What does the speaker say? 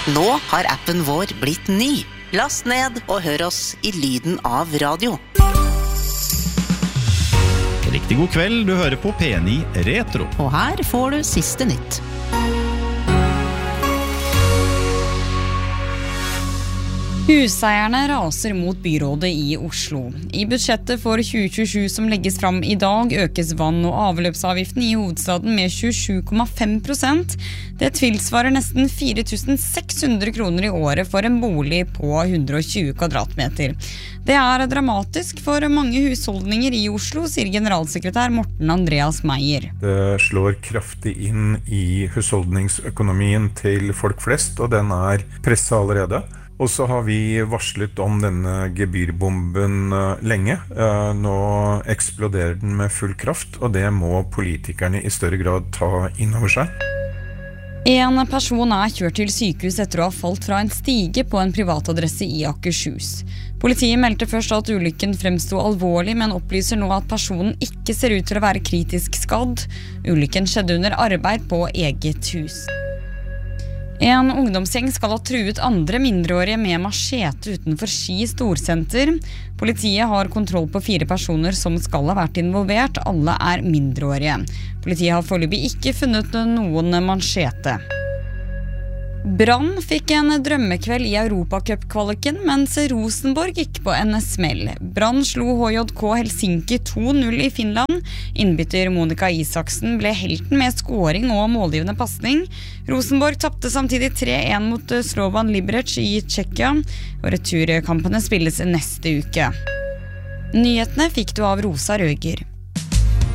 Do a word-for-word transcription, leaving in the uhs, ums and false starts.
Nå har appen vår blitt ny. Last ned og hør oss i lyden av radio. Riktig god kveld, du hører på P ni Retro. Og her får du siste nytt. Huseierne raser mot byrådet i Oslo. I budsjettet for tjue tjuesju som legges fram i dag, økes vann- og avløpsavgiften i hovedstaden med tjuesju komma fem prosent. Det tilsvarer nesten fire tusen seks hundre kroner i året for en bolig på hundre og tjue kvadratmeter. Det er dramatisk for mange husholdninger i Oslo, sier generalsekretær Morten Andreas Meyer. Det slår kraftig inn i husholdningsøkonomien til folk flest, og den er presset allerede. Og så har vi varslet om denne gebyrbomben lenge. Nå eksploderer den med full kraft, og det må politikerne i større grad ta inn over seg. En person er kjørt til sykehus etter å ha falt fra en stige på en privatadresse i Akershus. Politiet meldte først at ulykken fremstod alvorlig, men opplyser nå at personen ikke ser ut til å være kritisk skadd. Ulykken skjedde under arbeid på eget hus. En ungdomsgjeng skal ha truet andre mindreårige med machete utenfor Ski Storsenter. Politiet har kontroll på fire personer som skal ha vært involvert. Alle er mindreårige. Politiet har foreløpig ikke funnet noen machete. Brann fikk en drømmekveld i Europacup-kvaliken, mens Rosenborg gikk på en smell. Brann slo H J K Helsinki to null i Finland. Innbytter Monica Isaksen ble helten med scoring og målgivende passning. Rosenborg tappte samtidig tre en mot Slovan Liberec i Tsjekkia, og returkampene spilles neste uke. Nyhetene fikk du av Rosa Røger.